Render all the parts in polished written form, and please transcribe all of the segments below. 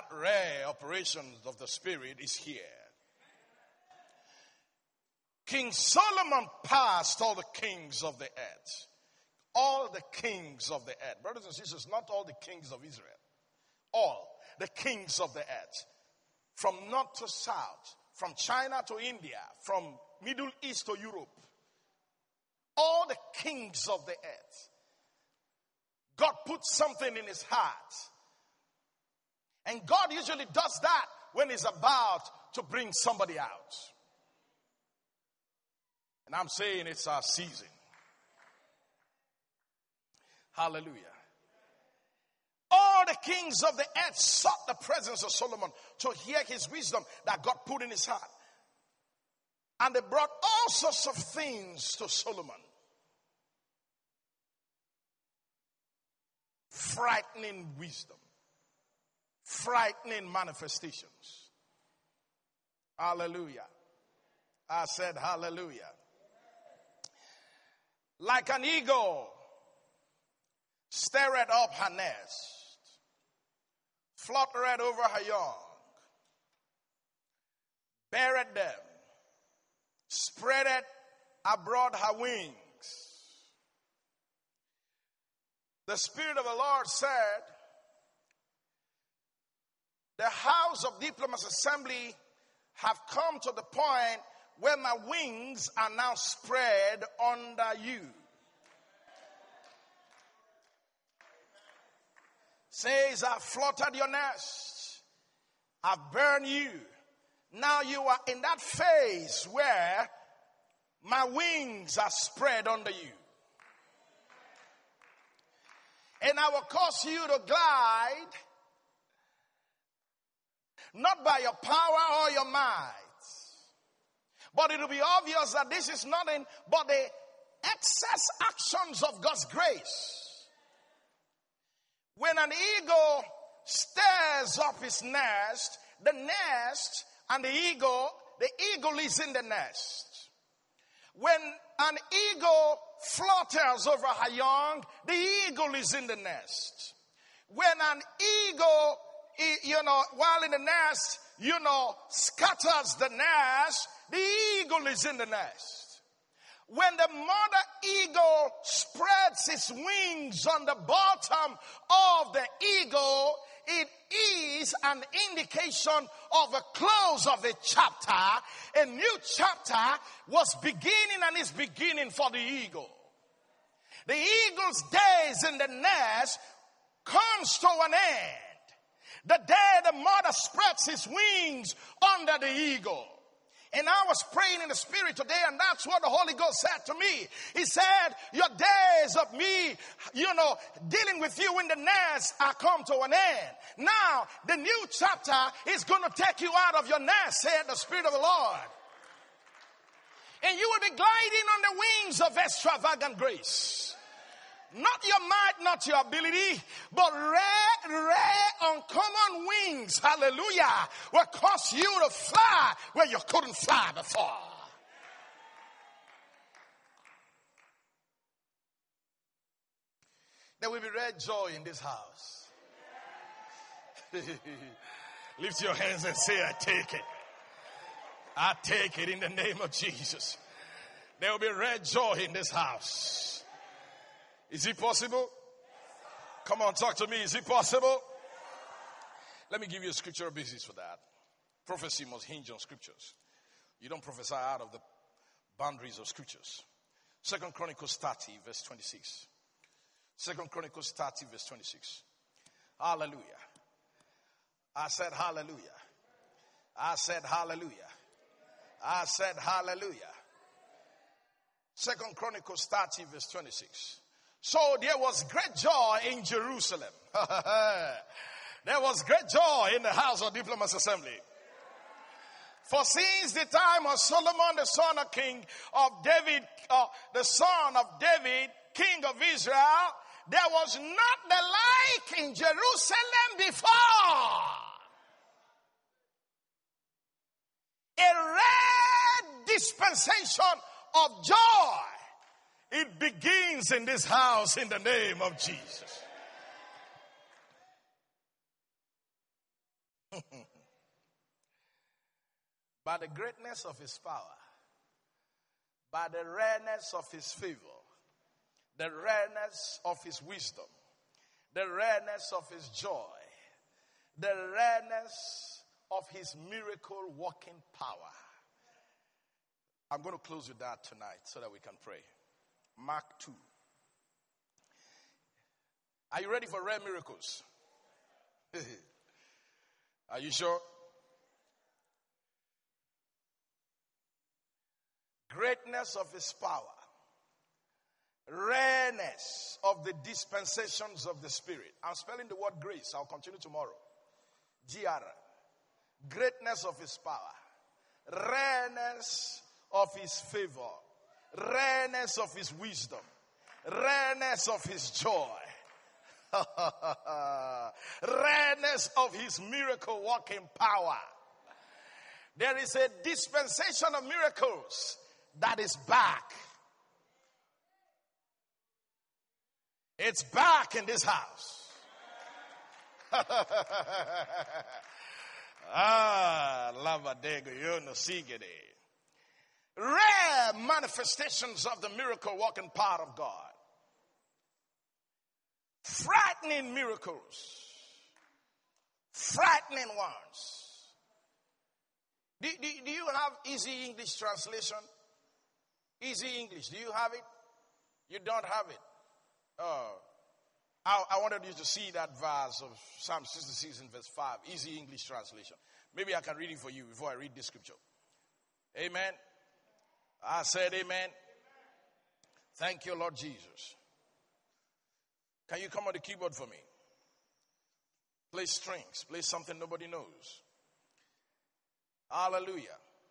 that rare operation of the Spirit is here. King Solomon passed all the kings of the earth. All the kings of the earth. Brothers and sisters, not all the kings of Israel. All the kings of the earth. From north to south. From China to India. From Middle East to Europe. All the kings of the earth. God put something in his heart. And God usually does that when he's about to bring somebody out. And I'm saying it's our season. Hallelujah. All the kings of the earth sought the presence of Solomon to hear his wisdom that God put in his heart. And they brought all sorts of things to Solomon. Frightening wisdom. Frightening manifestations. Hallelujah. I said hallelujah. Like an eagle stirred up her nest, fluttered over her young, buried them, spreaded abroad her wings. The Spirit of the Lord said, the house of Diplomat's assembly have come to the point where my wings are now spread under you. Says, I've fluttered your nest. I've burned you. Now you are in that phase where my wings are spread under you. And I will cause you to glide, not by your power or your might, but it will be obvious that this is nothing but the excess actions of God's grace. When an eagle stirs up his nest, the nest and the eagle is in the nest. When an eagle flutters over her young, the eagle is in the nest. When an eagle, while in the nest, scatters the nest, the eagle is in the nest. When the mother eagle spreads its wings on the bottom of the eagle, it is an indication of a close of a chapter. A new chapter was beginning and is beginning for the eagle. The eagle's days in the nest comes to an end. The day the mother spreads his wings under the eagle. And I was praying in the Spirit today, and that's what the Holy Ghost said to me. He said, your days of me, dealing with you in the nest are come to an end. Now, the new chapter is going to take you out of your nest, said the Spirit of the Lord. And you will be gliding on the wings of extravagant grace. Not your might, not your ability, but rare, uncommon wings, hallelujah, will cause you to fly where you couldn't fly before. There will be red joy in this house. Lift your hands and say, I take it. I take it in the name of Jesus. There will be red joy in this house. Is it possible? Come on, talk to me. Is it possible? Let me give you a scriptural basis for that. Prophecy must hinge on scriptures. You don't prophesy out of the boundaries of scriptures. 2 Chronicles 30 verse 26. 2 Chronicles 30 verse 26. Hallelujah. I said hallelujah. I said hallelujah. I said hallelujah. 2 Chronicles 30 verse 26. So there was great joy in Jerusalem. There was great joy in the house of Diplomat's assembly. For since the time of Solomon, the son of King of David, the son of David, king of Israel, there was not the like in Jerusalem before. A rare dispensation of joy. It begins in this house in the name of Jesus. By the greatness of his power, by the rareness of his favor, the rareness of his wisdom, the rareness of his joy, the rareness of his miracle working power. I'm going to close with that tonight so that we can pray. Mark 2. Are you ready for rare miracles? Are you sure? Greatness of his power, rareness of the dispensations of the Spirit. I'm spelling the word grace. I'll continue tomorrow. GR. Greatness of his power, rareness of his favor, rareness of his wisdom, rareness of his joy, rareness of his miracle working power. There is a dispensation of miracles that is back. It's back in this house. Rare manifestations of the miracle working power of God. Frightening miracles. Frightening ones. Do you have easy English translation? Easy English. Do you have it? You don't have it. Oh. I wanted you to see that verse of Psalm 66 in verse 5. Easy English translation. Maybe I can read it for you before I read this scripture. Amen. I said amen. Thank you, Lord Jesus. Can you come on the keyboard for me? Play strings. Play something nobody knows. Hallelujah.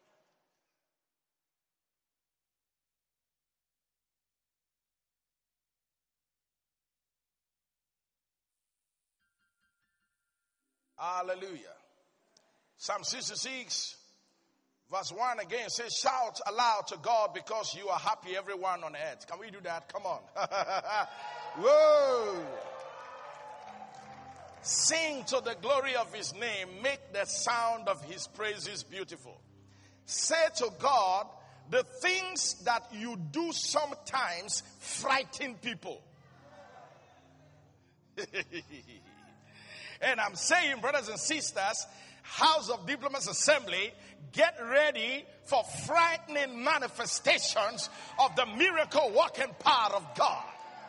Hallelujah. Psalm 66 verse 1 again says, shout aloud to God because you are happy, everyone on earth. Can we do that? Come on. Whoa. Sing to the glory of his name. Make the sound of his praises beautiful. Say to God, the things that you do sometimes frighten people. And I'm saying, brothers and sisters, House of Diplomats Assembly, get ready for frightening manifestations of the miracle working power of God.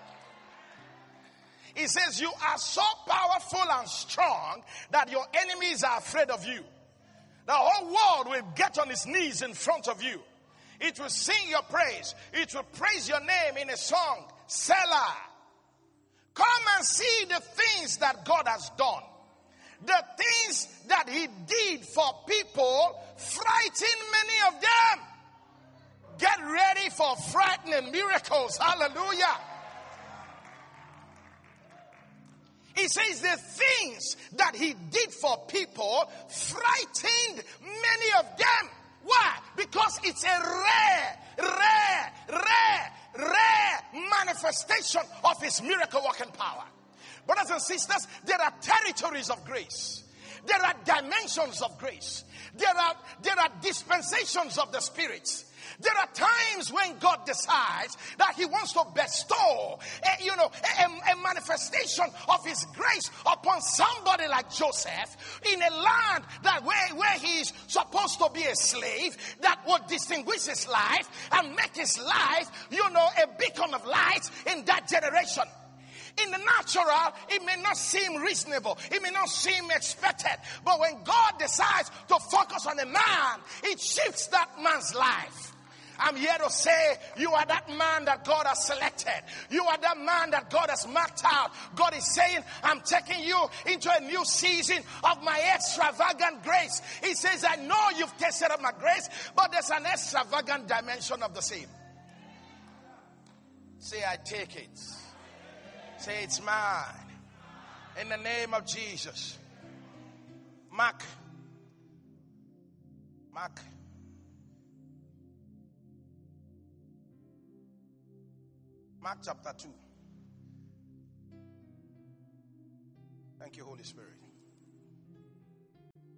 He says, you are so powerful and strong that your enemies are afraid of you. The whole world will get on its knees in front of you. It will sing your praise. It will praise your name in a song. Selah. Come and see the things that God has done. The things that he did for people frighten many of them. Get ready for frightening miracles. Hallelujah. He says the things that he did for people frightened many of them. Why? Because it's a rare manifestation of his miracle working power. Brothers and sisters, there are territories of grace. There are dimensions of grace. There are dispensations of the Spirit. There are times when God decides that he wants to bestow a manifestation of his grace upon somebody like Joseph in a land that where he is supposed to be a slave, that would distinguish his life and make his life, a beacon of light in that generation. In the natural, it may not seem reasonable. It may not seem expected. But when God decides to focus on a man, it shifts that man's life. I'm here to say, you are that man that God has selected. You are that man that God has marked out. God is saying, I'm taking you into a new season of my extravagant grace. He says, I know you've tasted of my grace, but there's an extravagant dimension of the same. Say, I take it. Say, it's mine. In the name of Jesus. Mark chapter 2. Thank you, Holy Spirit.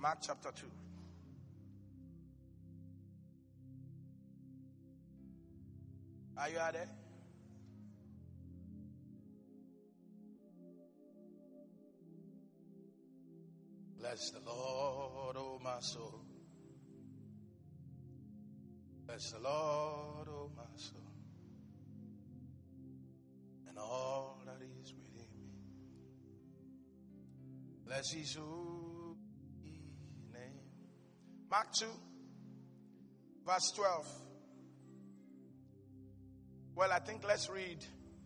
Mark chapter 2. Are you there? Bless the Lord, oh my soul. Bless the Lord, oh my soul. And all that is within me. Bless his holy name. Mark 2, verse 12. Well, I think let's read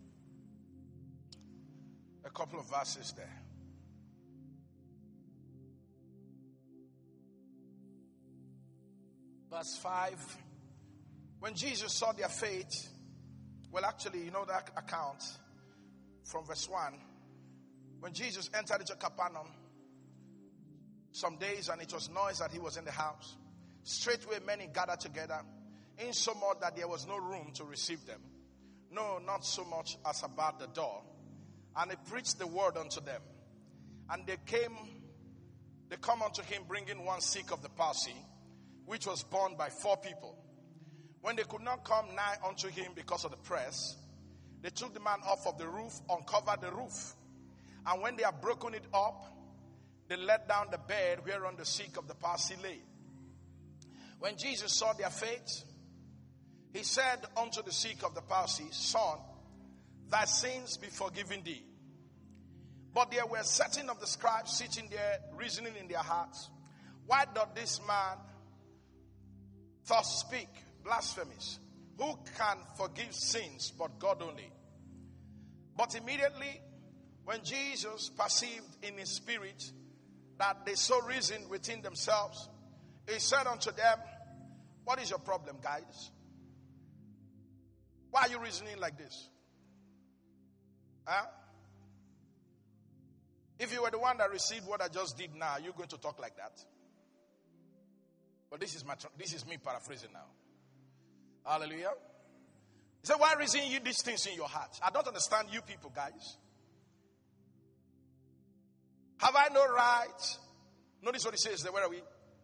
a couple of verses there. Verse 5. When Jesus saw their faith, well, actually, you know that account from verse 1. When Jesus entered into Capernaum, some days, and it was noised that he was in the house, straightway many gathered together, insomuch that there was no room to receive them. No, not so much as about the door. And he preached the word unto them. And they come unto him, bringing one sick of the palsy, which was borne by 4 people. When they could not come nigh unto him because of the press, they took the man off of the roof, uncovered the roof. And when they had broken it up, they let down the bed whereon the sick of the palsy lay. When Jesus saw their faith, he said unto the sick of the palsy, Son, thy sins be forgiven thee. But there were certain of the scribes sitting there, reasoning in their hearts, why doth this man thus speak blasphemies? Who can forgive sins but God only? But immediately, when Jesus perceived in his spirit that they so reasoned within themselves, he said unto them, what is your problem, guys? Why are you reasoning like this? Huh? If you were the one that received what I just did now, you're going to talk like that. But this is me paraphrasing now. Hallelujah. He said, why reason you these things in your heart? I don't understand you people, guys. Have I no right? Notice what he says there. Where are we?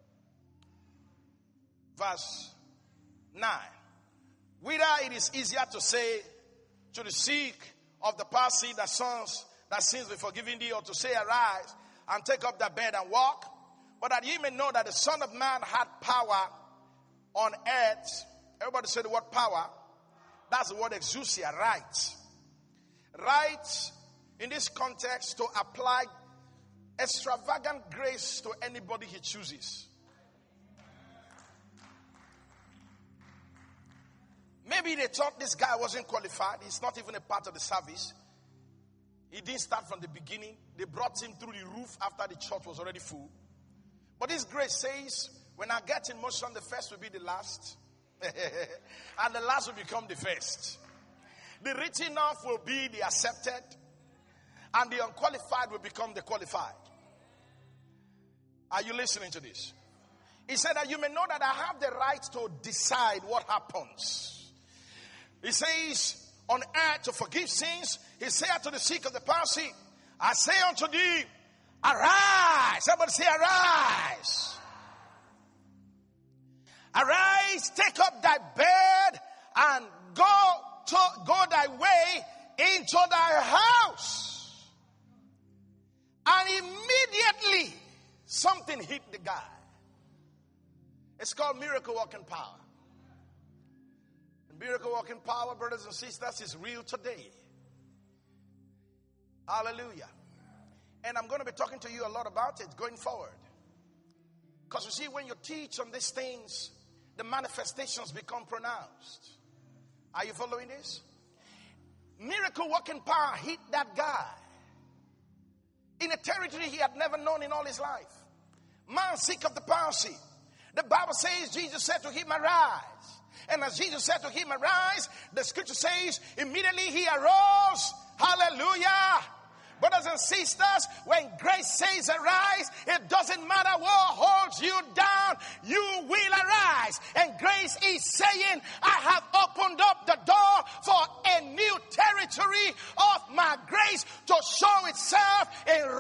Verse 9. Whether it is easier to say to the sick of the palsy that sins be forgiven thee, or to say, arise and take up thy bed and walk. But that ye may know that the Son of Man had power on earth. Everybody say the word power. That's the word exousia, right. Right in this context to apply extravagant grace to anybody he chooses. Maybe they thought this guy wasn't qualified. He's not even a part of the service. He didn't start from the beginning. They brought him through the roof after the church was already full. But this grace says, when I get in motion, the first will be the last. And the last will become the first. The written off will be the accepted. And the unqualified will become the qualified. Are you listening to this? He said that you may know that I have the right to decide what happens. He says, on earth to forgive sins. He said to the sick of the palsy, I say unto thee, arise. Somebody say, arise. Arise, take up thy bed, and go thy way into thy house. And immediately, something hit the guy. It's called miracle working power. And miracle working power, brothers and sisters, is real today. Hallelujah. And I'm going to be talking to you a lot about it going forward. Because you see, when you teach on these things, the manifestations become pronounced. Are you following this? Miracle working power hit that guy in a territory he had never known in all his life. Man sick of the palsy. The Bible says Jesus said to him, arise. And as Jesus said to him, arise, the scripture says immediately he arose. Hallelujah. Brothers and sisters, when grace says arise, it doesn't matter what holds you down, you will arise. And grace is saying, I have opened up the door for a new territory of my grace to show itself in